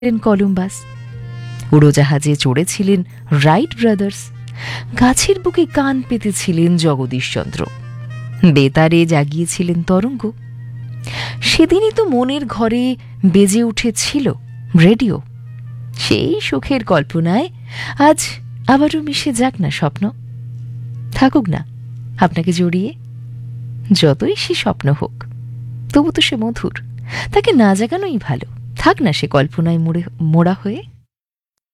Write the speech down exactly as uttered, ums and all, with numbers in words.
Columbus, উড়োজাহাজে চড়েছিলেন right brothers, গাছের বুকে কান পেতেছিলেন জগদীশচন্দ্র, বেতারে জাগিয়েছিলেন তরঙ্গ। সেদিনই তো মনের ঘরে বেজে উঠেছিল রেডিও। সেই সুখের কল্পনায় আজ আবারও মিশে যাক না স্বপ্ন, থাকুক না আপনাকে জড়িয়ে। যতই সে স্বপ্ন হোক তবু তো সে মধুর, তাকে না জাগানোই ভালো। থাক না সে কল্পনায় মোড়ে মোড়া হয়ে।